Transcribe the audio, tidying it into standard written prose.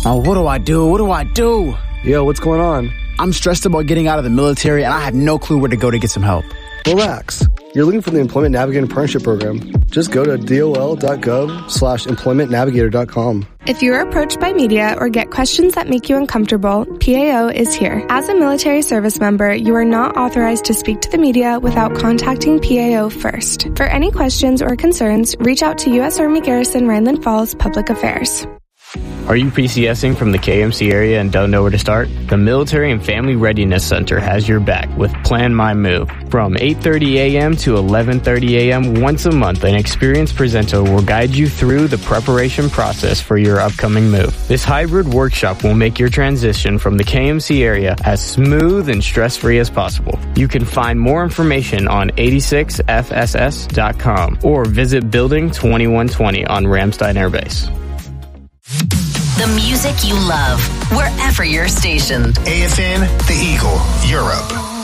Oh, what do I do? What do I do? Yo, what's going on? I'm stressed about getting out of the military, and I have no clue where to go to get some help. Relax. You're looking for the Employment Navigator Apprenticeship Program. Just go to dol.gov/employmentnavigator.com. If you are approached by media or get questions that make you uncomfortable, PAO is here. As a military service member, you are not authorized to speak to the media without contacting PAO first. For any questions or concerns, reach out to U.S. Army Garrison Rhineland Falls Public Affairs. Are you PCSing from the KMC area and don't know where to start? The Military and Family Readiness Center has your back with Plan My Move. From 8:30 a.m. to 11:30 a.m. once a month, an experienced presenter will guide you through the preparation process for your upcoming move. This hybrid workshop will make your transition from the KMC area as smooth and stress-free as possible. You can find more information on 86fss.com or visit Building 2120 on Ramstein Air Base. The music you love, wherever you're stationed. AFN, The Eagle, Europe.